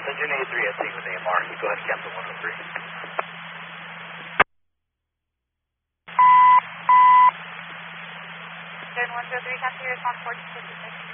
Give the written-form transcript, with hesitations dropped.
Engine A3 at sea with AMR. You go ahead and cancel 103. Turn 103, cancel your response 1456.